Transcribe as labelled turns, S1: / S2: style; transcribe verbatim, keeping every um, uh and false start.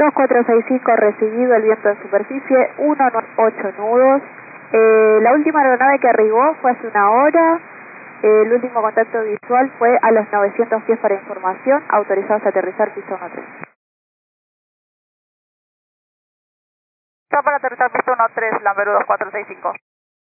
S1: dos cuatro seis cinco recibido, el viento en superficie, uno nueve ocho nudos. Eh, la última aeronave que arribó fue hace una hora. Eh, el último contacto visual fue a los novecientos pies para información, autorizados a aterrizar piso uno tres.
S2: Está para aterrizar piso uno tres, Lamberú dos cuatro seis cinco.